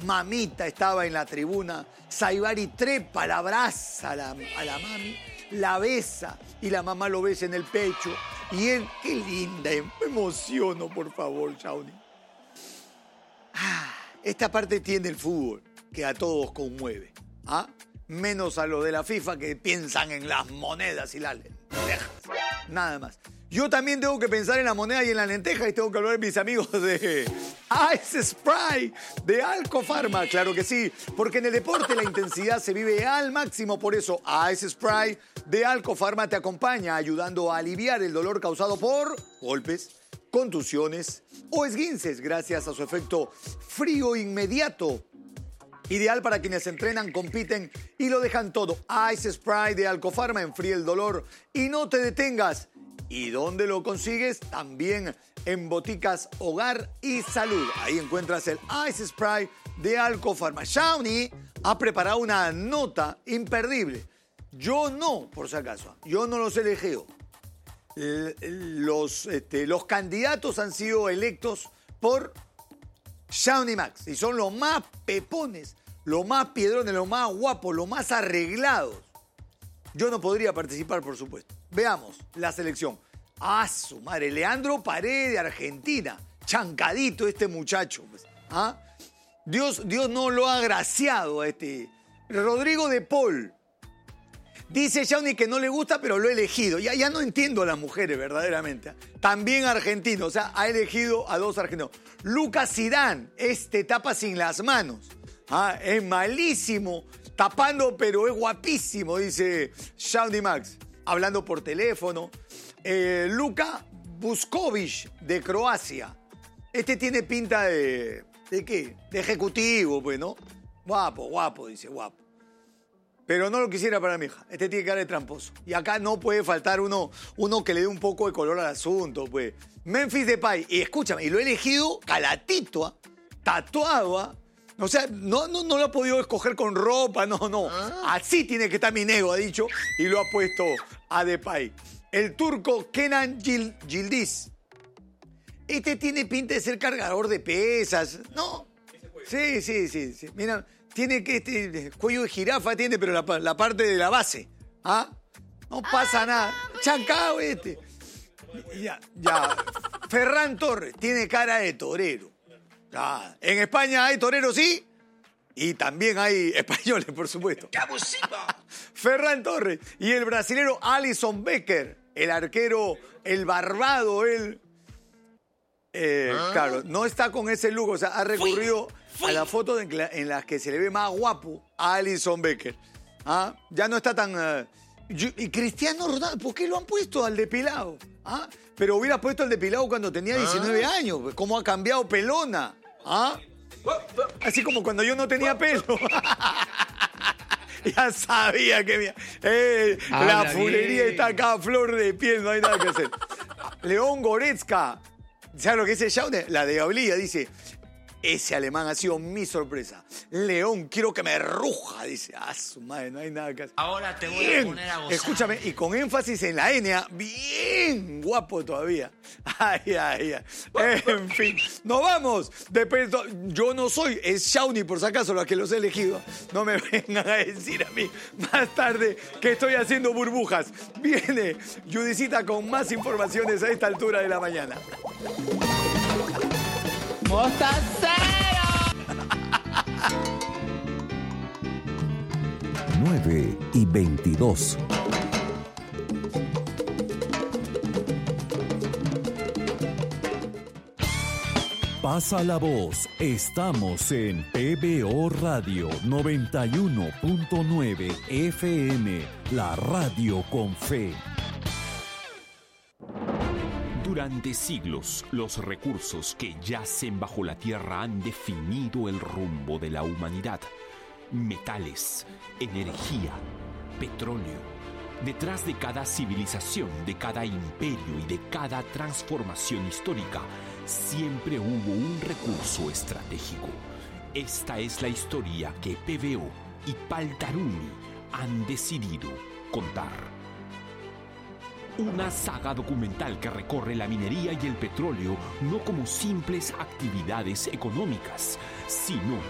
Mamita estaba en la tribuna. Saibari trepa, la abraza a la mami, la besa y la mamá lo besa en el pecho. Y él, qué linda, me emociono, por favor, Shawnee. Esta parte tiene el fútbol, que a todos conmueve. Menos a los de la FIFA que piensan en las monedas y las lentejas. Nada más. Yo también tengo que pensar en la moneda y en la lenteja y tengo que hablar de mis amigos de Ice Spray de Alcofarma. Claro que sí, porque en el deporte la intensidad se vive al máximo. Por eso Ice Spray de Alcofarma te acompaña ayudando a aliviar el dolor causado por golpes, contusiones o esguinces gracias a su efecto frío inmediato. Ideal para quienes entrenan, compiten y lo dejan todo. Ice Spray de Alcofarma enfría el dolor y no te detengas. ¿Y dónde lo consigues? También en Boticas Hogar y Salud. Ahí encuentras el Ice Spray de Alcofarma. Shawnee ha preparado una nota imperdible. Yo no, por si acaso. Yo no los he elegido. Los candidatos han sido electos por Shawnee Max. Y son los más pepones, los más piedrones, los más guapos, los más arreglados. Yo no podría participar, por supuesto. Veamos la selección. Su madre! Leandro Paredes de Argentina. Chancadito este muchacho. Pues. Dios no lo ha agraciado a este. Rodrigo de Paul. Dice Shawnee que no le gusta, pero lo he elegido. Ya no entiendo a las mujeres, verdaderamente. También argentino. O sea, ha elegido a dos argentinos. Lucas Zidane. Tapa sin las manos. Es malísimo. Tapando, pero es guapísimo, dice Shawnee Max. Hablando por teléfono. Luka Vuskovic, de Croacia. Tiene pinta de ¿qué? De ejecutivo, pues, ¿no? Guapo, dice, guapo. Pero no lo quisiera para mi hija. Tiene cara de tramposo. Y acá no puede faltar uno que le dé un poco de color al asunto, pues. Memphis Depay. Y escúchame, y lo he elegido calatito, tatuado, O sea, no lo ha podido escoger con ropa, no. Así tiene que estar mi nego, ha dicho, y lo ha puesto a Depay. El turco Kenan Yildiz. Tiene pinta de ser cargador de pesas, ¿no? Sí. Mira, tiene cuello de jirafa, pero la parte de la base. No pasa nada. Chancao Ya. Ferran Torres tiene cara de torero. En España hay toreros, sí, y también hay españoles, por supuesto. ¡Qué abusivo! Ferran Torres y el brasilero Alisson Becker, el arquero, el barbado, claro, no está con ese look, o sea, ha recurrido a la foto en las que se le ve más guapo a Alisson Becker. Ya no está tan... y Cristiano Ronaldo, ¿por qué lo han puesto al depilado? Pero hubiera puesto al depilado cuando tenía 19 años. ¿Cómo ha cambiado pelona? Así como cuando yo no tenía pelo. Ya sabía que la fulería está acá a flor de piel, no hay nada que hacer. León Goretzka. ¿Sabes lo que dice Shawnee? La de Gablía dice... Ese alemán ha sido mi sorpresa. León, quiero que me ruja, dice. Su madre, no hay nada que hacer. Ahora te voy a poner a gozar. Escúchame, y con énfasis en la N, bien guapo todavía. Ay. En fin, nos vamos. Después, yo no soy, es Shawnee, por si acaso, los que los he elegido. No me vengan a decir a mí más tarde que estoy haciendo burbujas. Viene Judicita con más informaciones a esta altura de la mañana. ¡Mostacero! 9:22. Pasa la voz. Estamos en PBO Radio 91.9 FM, la radio con fe. Durante siglos, los recursos que yacen bajo la tierra han definido el rumbo de la humanidad. Metales, energía, petróleo. Detrás de cada civilización, de cada imperio y de cada transformación histórica, siempre hubo un recurso estratégico. Esta es la historia que PBO y Paltaruni han decidido contar. Una saga documental que recorre la minería y el petróleo no como simples actividades económicas, sino